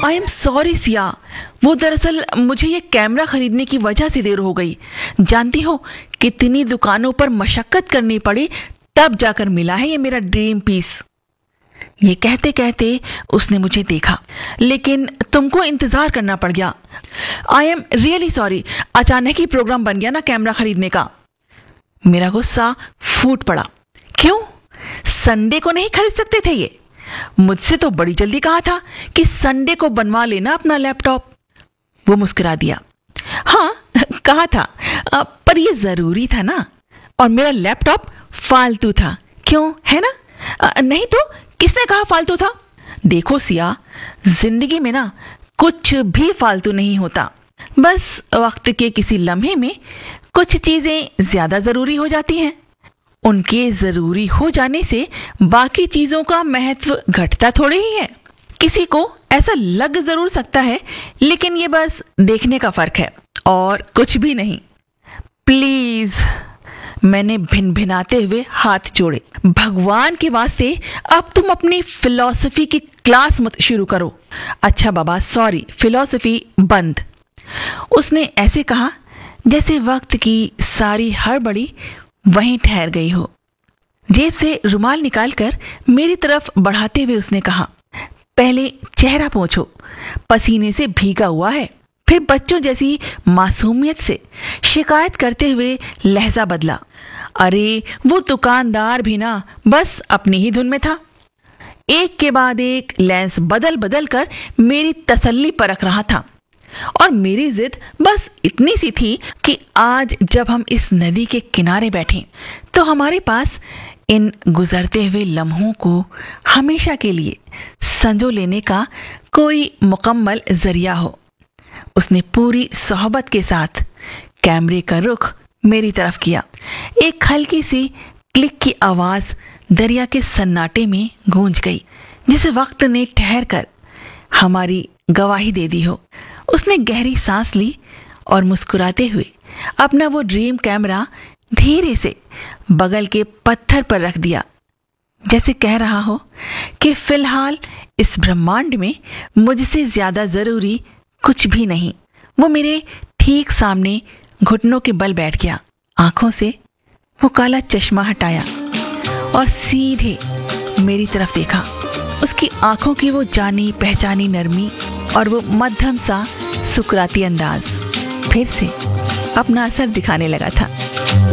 I am sorry Siya, वो दरअसल मुझे ये कैमरा खरीदने की वजह से देर हो गई। जानती हो कितनी दुकानों पर मशक्कत करनी पड़ी, तब जाकर मिला है ये मेरा ड्रीम पीस। ये कहते कहते उसने मुझे देखा, लेकिन तुमको इंतजार करना पड़ गया। आई एम रियली सॉरी, अचानक ही प्रोग्राम बन गया ना कैमरा खरीदने का। मेरा गुस्सा फूट पड़ा। क्यों, संडे को नहीं खरीद सकते थे ये? मुझसे तो बड़ी जल्दी कहा था कि संडे को बनवा लेना अपना लैपटॉप। वो मुस्कुरा दिया। हाँ कहा था, पर ये जरूरी था ना, और मेरा लैपटॉप फालतू था। क्यों, है ना? नहीं तो किसने कहा फालतू था? देखो सिया, जिंदगी में ना कुछ भी फालतू नहीं होता। बस वक्त के किसी लम्हे में कुछ चीजें ज्यादा जरूरी हो जाती हैं। उनके जरूरी हो जाने से बाकी चीजों का महत्व घटता थोड़े ही है। किसी को ऐसा लग जरूर सकता है, लेकिन ये बस देखने का फर्क है और कुछ भी नहीं। प्लीज, मैंने भिनभिनाते हुए हाथ जोड़े। भगवान के वास्ते अब तुम अपनी फिलॉसफी की क्लास मत शुरू करो। अच्छा बाबा, सॉरी, फिलॉसफी बंद। उसने ऐसे कहा जैसे वक्त की सारी हड़बड़ी वहीं ठहर गई हो। जेब से रुमाल निकालकर मेरी तरफ बढ़ाते हुए उसने कहा, पहले चेहरा पोंछो, पसीने से भीगा हुआ है। फिर बच्चों जैसी मासूमियत से शिकायत करते हुए लहजा बदला, अरे वो दुकानदार भी ना बस अपनी ही धुन में था। एक के बाद एक लेंस बदल बदल कर मेरी तसल्ली परख रहा था, और मेरी जिद बस इतनी सी थी कि आज जब हम इस नदी के किनारे बैठे तो हमारे पास इन गुजरते हुए लम्हों को हमेशा के लिए संजो लेने का कोई मुकम्मल जरिया हो। उसने पूरी सोहबत के साथ कैमरे का रुख मेरी तरफ किया। एक हल्की सी क्लिक की आवाज दरिया के सन्नाटे में गूंज गई, जैसे वक्त ने ठहर कर हमारी गवाही दे दी हो। उसने गहरी सांस ली और मुस्कुराते हुए अपना वो ड्रीम कैमरा धीरे से बगल के पत्थर पर रख दिया, जैसे कह रहा हो कि फिलहाल इस ब्रह्मांड में मुझसे ज्यादा जरूरी कुछ भी नहीं। वो मेरे ठीक सामने घुटनों के बल बैठ गया। आंखों से वो काला चश्मा हटाया और सीधे मेरी तरफ देखा। उसकी आंखों की वो जानी पहचानी नरमी और वो मध्यम सा सुकराती अंदाज फिर से अपना असर दिखाने लगा था।